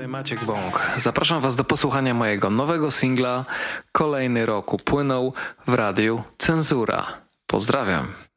strony Maciek Bąk. Zapraszam Was do posłuchania mojego nowego singla. Kolejny rok upłynął w radiu Cenzura. Pozdrawiam.